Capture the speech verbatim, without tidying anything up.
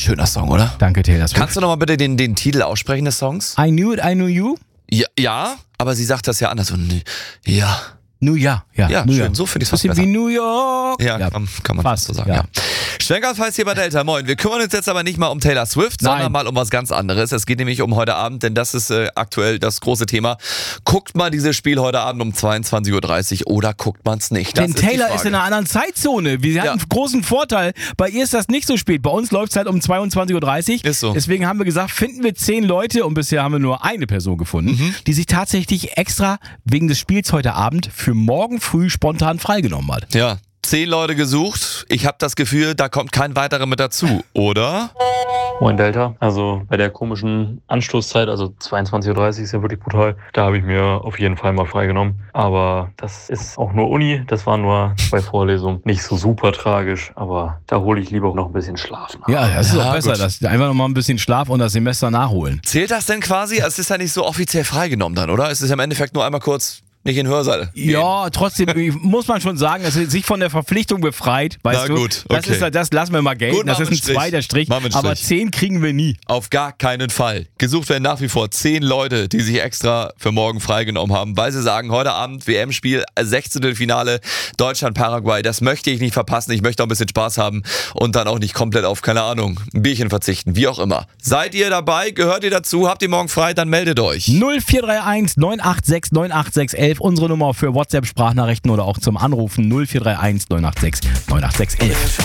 schöner Song, oder? Danke, Taylor Swift. Kannst du nochmal bitte den, den Titel aussprechen des Songs? I knew it, I knew you. Ja, ja, aber sie sagt das ja anders. Und ja. New York, ja. Ja, New schön. York. So finde ich es fast Bisschen besser. wie New York. Ja, ja. Kann, kann man fast so sagen. Ja. Ja. Ja. Schwenkerpfalz hier bei Delta, moin. Wir kümmern uns jetzt aber nicht mal um Taylor Swift, Nein. sondern mal um was ganz anderes. Es geht nämlich um heute Abend, denn das ist äh, aktuell das große Thema. Guckt man dieses Spiel heute Abend um zweiundzwanzig Uhr dreißig oder guckt man es nicht? Das Denn ist die Taylor Frage. ist in einer anderen Zeitzone. Wir hatten Ja. einen großen Vorteil. Bei ihr ist das nicht so spät. Bei uns läuft es halt um zweiundzwanzig Uhr dreißig. Ist so. Deswegen haben wir gesagt, finden wir zehn Leute und bisher haben wir nur eine Person gefunden, Mhm. die sich tatsächlich extra wegen des Spiels heute Abend für morgen früh spontan freigenommen hat. Ja, zehn Leute gesucht. Ich habe das Gefühl, da kommt kein weiterer mit dazu, oder? Moin Delta, also bei der komischen Anstoßzeit, also zweiundzwanzig Uhr dreißig ist ja wirklich brutal, da habe ich mir auf jeden Fall mal freigenommen. Aber das ist auch nur Uni, das waren nur zwei Vorlesungen, nicht so super tragisch, aber da hole ich lieber noch ein bisschen Schlaf nach. Ja, das ist Ja, auch besser. gut. Das einfach noch mal ein bisschen Schlaf und das Semester nachholen. Zählt das denn quasi? Es ist ja nicht so offiziell freigenommen dann, oder? Es ist ja im Endeffekt nur einmal kurz nicht in Hörsaal. Ja, trotzdem muss man schon sagen, dass er sich von der Verpflichtung befreit, weißt Na du? gut, das, okay. ist, das lassen wir mal gelten, Gut, das machen ist ein wir einen Strich. zweiter Strich, Machen wir einen aber Strich. zehn kriegen wir nie. Auf gar keinen Fall. Gesucht werden nach wie vor zehn Leute, die sich extra für morgen freigenommen haben, weil sie sagen, heute Abend W M-Spiel, Sechzehntelfinale Deutschland-Paraguay, das möchte ich nicht verpassen, ich möchte auch ein bisschen Spaß haben und dann auch nicht komplett auf, keine Ahnung, ein Bierchen verzichten, wie auch immer. Seid ihr dabei? Gehört ihr dazu? Habt ihr morgen frei? Dann meldet euch. null vier drei eins neun acht sechs neun acht sechs eins unsere Nummer für WhatsApp-Sprachnachrichten oder auch zum Anrufen null vier drei eins neun acht sechs neun acht sechs eins.